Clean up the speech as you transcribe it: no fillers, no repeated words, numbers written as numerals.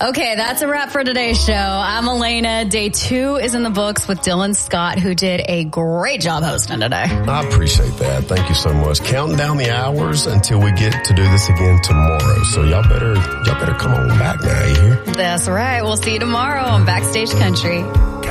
Okay, that's a wrap for today's show. I'm Elena. Day 2 is in the books with Dylan Scott, who did a great job hosting today. I appreciate that. Thank you so much. Counting down the hours until we get to do this again tomorrow. So y'all better come on back now, you hear? That's right. We'll see you tomorrow on Backstage Country.